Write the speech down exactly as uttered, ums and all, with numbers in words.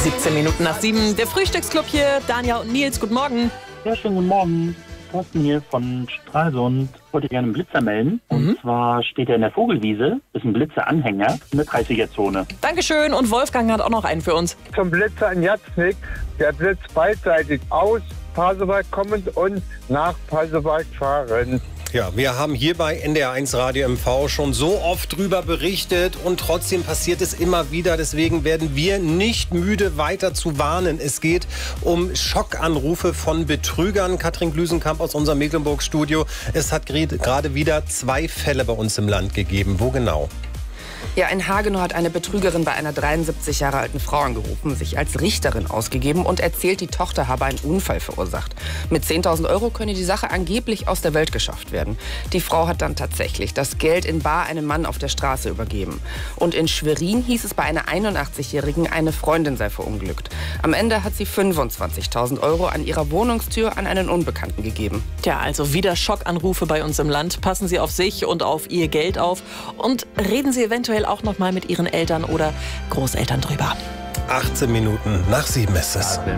siebzehn Minuten nach sieben. Der Frühstücksclub hier. Danja und Nils, guten Morgen. Ja, schönen guten Morgen. Thorsten hier von Stralsund. Ich wollte gerne einen Blitzer melden. Und Mhm. zwar steht er in der Vogelwiese, ist ein Blitzeranhänger in der dreißiger-Zone. Dankeschön. Und Wolfgang hat auch noch einen für uns. Zum Blitzer in Jatznick. Der blitzt beidseitig aus Pasewalk kommend und nach Pasewalk fahrend. Ja, wir haben hier bei N D R eins Radio M V schon so oft drüber berichtet und trotzdem passiert es immer wieder. Deswegen werden wir nicht müde, weiter zu warnen. Es geht um Schockanrufe von Betrügern. Katrin Glüsenkamp aus unserem Mecklenburg-Studio. Es hat gerade wieder zwei Fälle bei uns im Land gegeben. Wo genau? Ja, in Hagenow hat eine Betrügerin bei einer dreiundsiebzig Jahre alten Frau angerufen, sich als Richterin ausgegeben und erzählt, die Tochter habe einen Unfall verursacht. Mit zehntausend Euro könne die Sache angeblich aus der Welt geschafft werden. Die Frau hat dann tatsächlich das Geld in bar einem Mann auf der Straße übergeben. Und in Schwerin hieß es bei einer einundachtzigjährigen, eine Freundin sei verunglückt. Am Ende hat sie fünfundzwanzigtausend Euro an ihrer Wohnungstür an einen Unbekannten gegeben. Tja, also wieder Schockanrufe bei uns im Land. Passen Sie auf sich und auf Ihr Geld auf. Und reden Sie eventuell auch noch mal mit Ihren Eltern oder Großeltern drüber. achtzehn Minuten nach sieben ist es.